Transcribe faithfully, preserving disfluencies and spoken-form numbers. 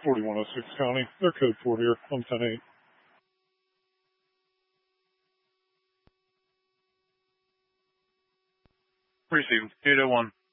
forty-one oh six County. They're code four here. I'm ten eight. Received. eight oh one.